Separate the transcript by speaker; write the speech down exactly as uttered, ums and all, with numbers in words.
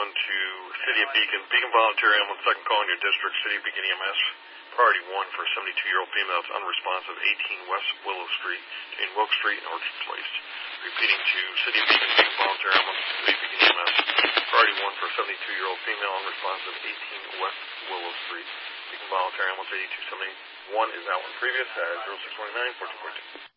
Speaker 1: one to City of Beacon. Beacon Volunteer Ambulance, second call in your district. City of Beacon E M S. Priority one for seventy-two-year-old female that's unresponsive, eighteen West Willow Street, between Wilk Street and Orchard Place. Repeating to City of Beacon, Beacon Volunteer Ambulance, City of Beacon E M S. Priority one for seventy-two-year-old female unresponsive, eighteen West Willow Street. Beacon Volunteer Ambulance, eighty-two seventy-one is that one previous at zero six one nine, fourteen forty-two.